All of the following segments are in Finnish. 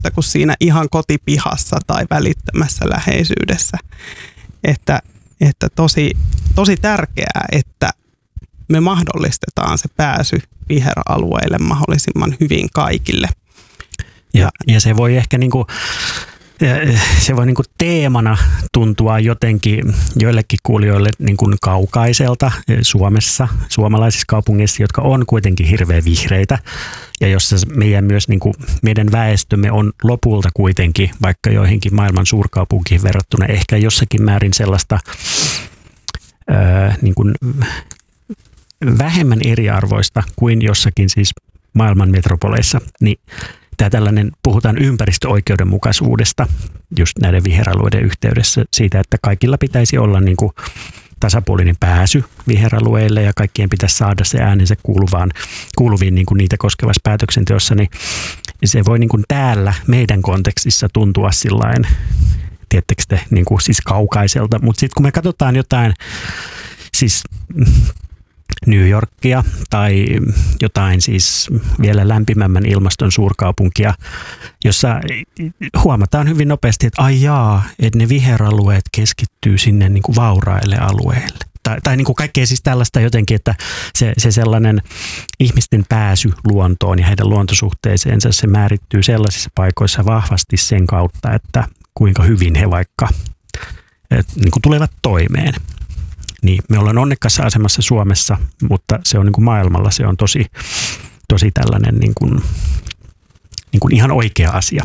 viihdettä kuin siinä ihan kotipihassa tai välittömässä läheisyydessä. Että tosi tärkeää, että me mahdollistetaan se pääsy viheralueille mahdollisimman hyvin kaikille. Ja se voi ehkä teemana tuntua jotenkin joillekin kuulijoille kaukaiselta Suomessa, suomalaisissa kaupungeissa, jotka on kuitenkin hirveän vihreitä. Ja jossa meidän väestömme on lopulta kuitenkin, vaikka joihinkin maailman suurkaupunkiin verrattuna, ehkä jossakin määrin sellaista vähemmän eriarvoista kuin jossakin siis maailman metropoleissa, niin tämä tällainen, puhutaan ympäristöoikeudenmukaisuudesta just näiden viheralueiden yhteydessä siitä, että kaikilla pitäisi olla tasapuolinen pääsy viheralueille ja kaikkien pitäisi saada se äänensä kuuluviin niitä koskevassa päätöksenteossa, niin se voi täällä meidän kontekstissa tuntua sillain, tiedättekö te, siis kaukaiselta, mutta sitten kun me katsotaan jotain siis New Yorkia tai jotain siis vielä lämpimämmän ilmaston suurkaupunkia, jossa huomataan hyvin nopeasti, että että ne viheralueet keskittyy sinne vauraille alueille. Tai kaikkea siis tällaista jotenkin, että se sellainen ihmisten pääsy luontoon ja heidän luontosuhteeseensa, se määrittyy sellaisissa paikoissa vahvasti sen kautta, että kuinka hyvin he vaikka tulevat toimeen. Niin, me ollaan onnekkaassa asemassa Suomessa, mutta se on maailmalla, se on tosi tällainen ihan oikea asia.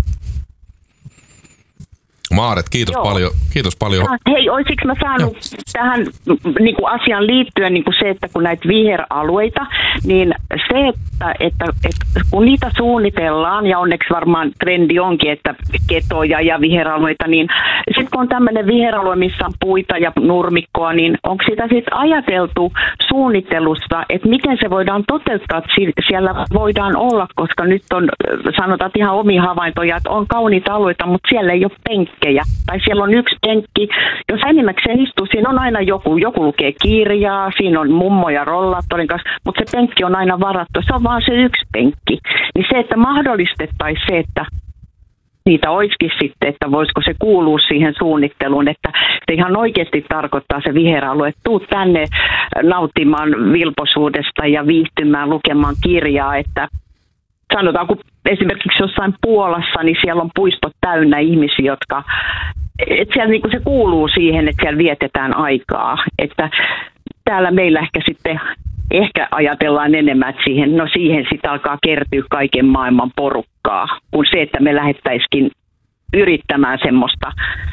Maaret, kiitos paljon. Hei, olisiko mä saanut tähän asiaan liittyen se, että kun näitä viheralueita, niin se, että kun niitä suunnitellaan, ja onneksi varmaan trendi onkin, että ketoja ja viheralueita, niin sitten kun on tämmöinen viheralue, missä on puita ja nurmikkoa, niin onko sitä sitten ajateltu suunnittelussa, että miten se voidaan toteuttaa, että siellä voidaan olla, koska nyt on, sanotaan ihan omia havaintoja, että on kauniita alueita, mutta siellä ei ole penkkejä. Tai siellä on yksi penkki. Jos enimmäkseen istuu, siinä on aina joku lukee kirjaa, siinä on mummo ja rollaattorin kanssa, mutta se penkki on aina varattu. Se on vaan se yksi penkki. Niin se, että mahdollistettaisiin se, että niitä olisikin sitten, että voisiko se kuulua siihen suunnitteluun, että se ihan oikeasti tarkoittaa se viheralue, että tuu tänne nauttimaan vilpoisuudesta ja viihtymään, lukemaan kirjaa, että sanotaan, kun esimerkiksi jossain Puolassa, niin siellä on puistot täynnä ihmisiä, jotka, että siellä se kuuluu siihen, että siellä vietetään aikaa. Että täällä meillä ehkä ajatellaan enemmän, että siihen sitten alkaa kertyä kaiken maailman porukkaa, kuin se, että me lähettäisikin yrittämään semmoista,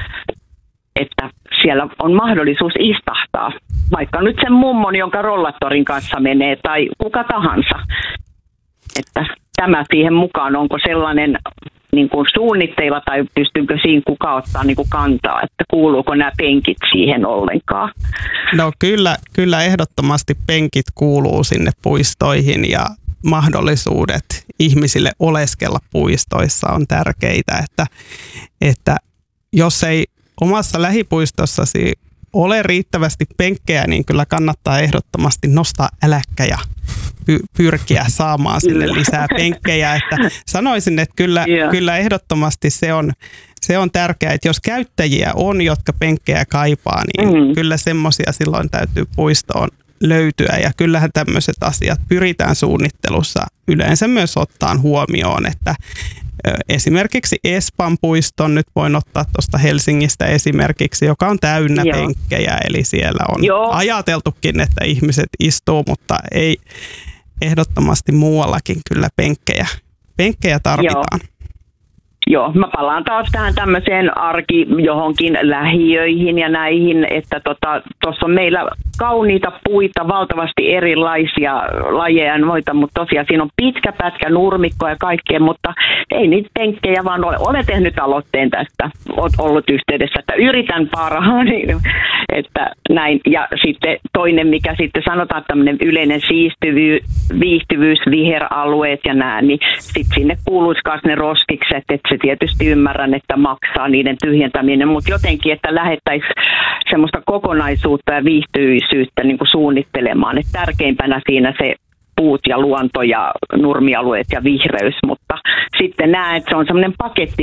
että siellä on mahdollisuus istahtaa. Vaikka nyt sen mummon, jonka rollattorin kanssa menee, tai kuka tahansa. Että tämä siihen mukaan, onko sellainen suunnitteilla tai pystyykö siinä kuka ottaa kantaa, että kuuluuko nämä penkit siihen ollenkaan? No kyllä ehdottomasti penkit kuuluu sinne puistoihin ja mahdollisuudet ihmisille oleskella puistoissa on tärkeitä, että jos ei omassa lähipuistossasi ole riittävästi penkkejä, niin kyllä kannattaa ehdottomasti nostaa äläkkä ja pyrkiä saamaan sinne lisää penkkejä. Että sanoisin, että kyllä ehdottomasti se on tärkeää, että jos käyttäjiä on, jotka penkkejä kaipaa, niin kyllä semmoisia silloin täytyy puistoon löytyä. Ja kyllähän tämmöiset asiat pyritään suunnittelussa yleensä myös ottaan huomioon, että esimerkiksi Espan puiston, nyt voin ottaa tuosta Helsingistä esimerkiksi, joka on täynnä penkkejä, eli siellä on ajateltukin, että ihmiset istuu, mutta ei ehdottomasti muuallakin kyllä penkkejä tarvitaan. Joo, mä palaan taas tähän tämmöiseen johonkin lähiöihin ja näihin, että tuossa on meillä kauniita puita, valtavasti erilaisia lajeja ja noita, mutta tosiaan siinä on pitkä pätkä nurmikkoa ja kaikkea, mutta ei niitä penkkejä vaan ole. Olen tehnyt aloitteen tästä, olet ollut yhteydessä, että yritän parhaani, että näin. Ja sitten toinen, mikä sitten sanotaan tämmöinen yleinen viihtyvyys, viheralueet ja nää, niin sitten sinne kuuluisi myös ne roskikset, että se tietysti ymmärrän, että maksaa niiden tyhjentäminen, mutta jotenkin, että lähettäisiin semmoista kokonaisuutta ja viihtyisyyttä suunnittelemaan. Että tärkeimpänä siinä se puut ja luonto ja nurmialueet ja vihreys, mutta sitten näen, että se on semmoinen paketti